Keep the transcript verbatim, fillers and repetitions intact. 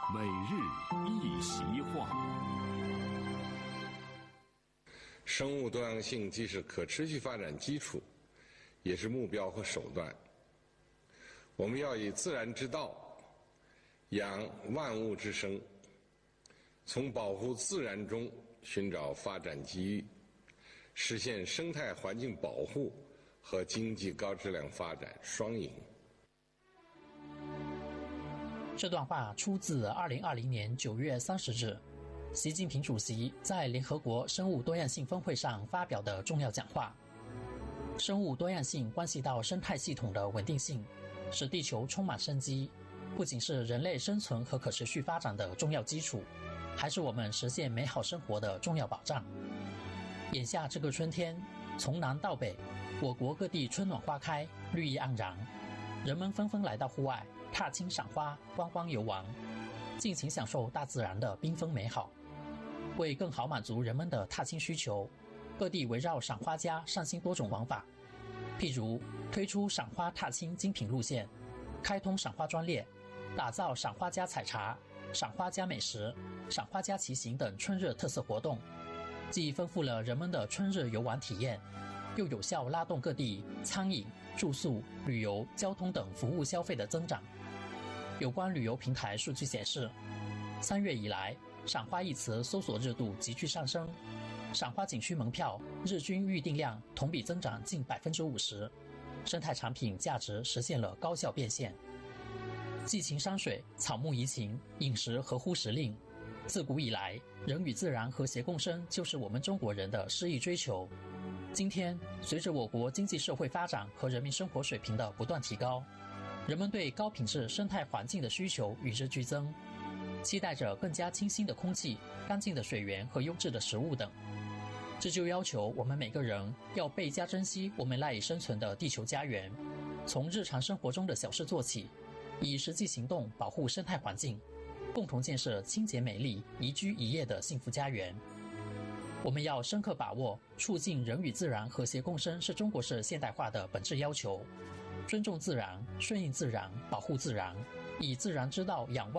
每日一席话。 生物多样性既是可持续发展基础，也是目标和手段。我们要以自然之道养万物之生，从保护自然中寻找发展机遇，实现生态环境保护和经济高质量发展双赢。 这段话出自二零二零年九月三十日，习近平主席在联合国生物多样性峰会上发表的重要讲话。生物多样性关系到生态系统的稳定性，使地球充满生机，不仅是人类生存和可持续发展的重要基础，还是我们实现美好生活的重要保障。眼下这个春天，从南到北，我国各地春暖花开，绿意盎然，人们纷纷来到户外踏青赏花，观光游玩，尽情享受大自然的缤纷美好。为更好满足人们的踏青需求，各地围绕赏花家上新多种玩法，譬如推出赏花踏青精品路线，开通赏花专列，打造赏花家采茶、赏花家美食、赏花家骑行等春日特色活动，既丰富了人们的春日游玩体验，又有效拉动各地餐饮、住宿、旅游、交通等服务消费的增长。有关旅游平台数据显示，三月以来，赏花一词搜索热度急剧上升，赏花景区门票日均预订量同比增长近 百分之五十， 生态产品价值实现了高效变现。寄情山水，草木怡情，饮食合乎时令。自古以来，人与自然和谐共生就是我们中国人的诗意追求。今天，随着我国经济社会发展和人民生活水平的不断提高，人们对高品质生态环境的需求与日俱增，期待着更加清新的空气、干净的水源和优质的食物等。这就要求我们每个人要倍加珍惜我们赖以生存的地球家园，从日常生活中的小事做起，以实际行动保护生态环境，共同建设清洁美丽、宜居宜业的幸福家园。我们要深刻把握促进人与自然和谐共生是中国式现代化的本质要求，尊重自然，顺应自然，保护自然，以自然之道养万